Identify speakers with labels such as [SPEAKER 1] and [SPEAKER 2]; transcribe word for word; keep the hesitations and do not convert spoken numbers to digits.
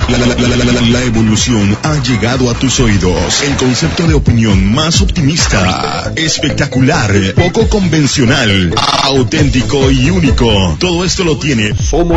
[SPEAKER 1] La, la, la, la, la, la evolución ha llegado a tus oídos. El concepto de opinión más optimista, espectacular, poco convencional, auténtico y único. Todo esto lo tiene Somos